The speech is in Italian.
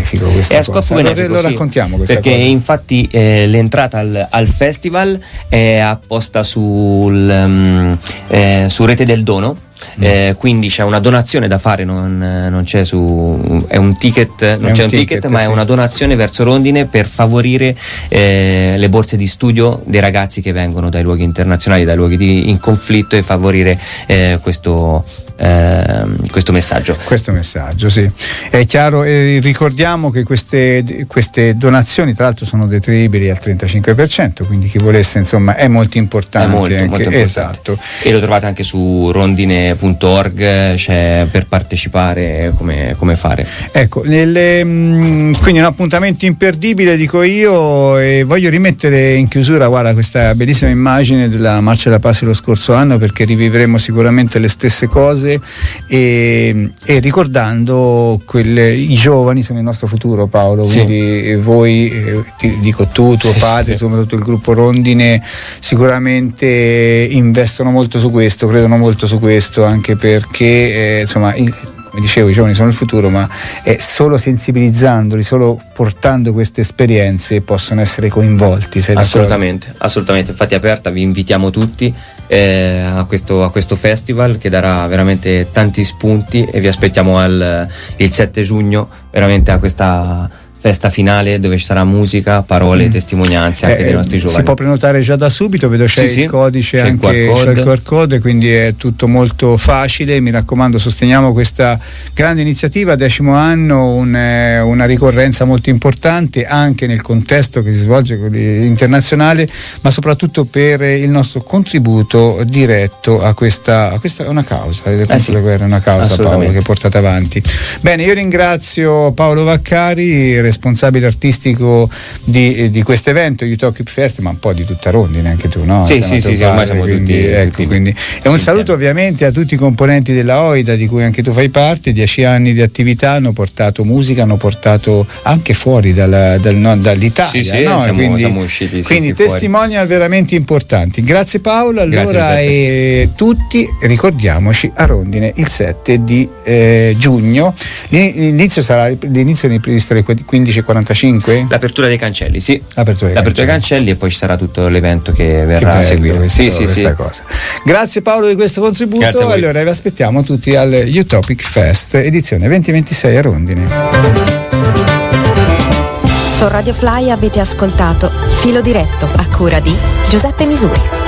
benefico questa cosa. Scopo benefico, lo raccontiamo questa perché cosa. infatti l'entrata al festival è apposta su Rete del Dono. Quindi c'è una donazione da fare, non c'è è un ticket, non c'è un ticket, ma è una donazione verso Rondine per favorire le borse di studio dei ragazzi che vengono dai luoghi internazionali, dai luoghi in conflitto, e favorire questo messaggio. Questo messaggio, sì. È chiaro, ricordiamo che queste donazioni tra l'altro sono detraibili al 35%, quindi chi volesse, insomma, è molto importante. Molto importante. Esatto. E lo trovate anche su rondine.org, c'è per partecipare come fare. Ecco, quindi un appuntamento imperdibile, dico io, e voglio rimettere in chiusura, guarda, questa bellissima immagine della Marcia della Pace lo scorso anno, perché rivivremo sicuramente le stesse cose, e ricordando i giovani sono il nostro futuro, Paolo, sì. Quindi voi, ti dico tuo padre, insomma tutto il gruppo Rondine sicuramente investono molto su questo, credono molto su questo, anche perché insomma come dicevo, i giovani sono il futuro, ma solo sensibilizzandoli, solo portando queste esperienze possono essere coinvolti. Assolutamente, infatti aperta, vi invitiamo tutti a questo festival che darà veramente tanti spunti, e vi aspettiamo il 7 giugno veramente a questa festa finale, dove ci sarà musica, parole, testimonianze anche dei nostri giovani. Si può prenotare già da subito, vedo c'è il codice, c'è anche il QR code, quindi è tutto molto facile. Mi raccomando, sosteniamo questa grande iniziativa, 10° anno, una ricorrenza molto importante anche nel contesto che si svolge internazionale, ma soprattutto per il nostro contributo diretto a questa è una causa, la guerra è una causa, Paolo, che portate avanti. Bene, io ringrazio Paolo Vaccari, responsabile artistico di questo evento, Utopia Fest, ma un po' di tutta Rondine anche tu, no? Sì, ormai siamo tutti. Quindi è un saluto ovviamente a tutti i componenti della OIDA, di cui anche tu fai parte. 10 anni di attività hanno portato musica, hanno portato anche fuori dall'Italia, no? Siamo usciti. Quindi testimonial veramente importanti. Grazie Paolo. Allora, tutti ricordiamoci a Rondine il 7 di giugno. L'inizio è previsto alle 15:45? L'apertura dei cancelli, sì. L'apertura dei cancelli, e poi ci sarà tutto l'evento che verrà a seguire. Questa cosa. Grazie Paolo di questo contributo. Allora vi aspettiamo tutti al Utopic Fest edizione 2026 a Rondine. Su Radio Fly avete ascoltato Filo Diretto, a cura di Giuseppe Misuri.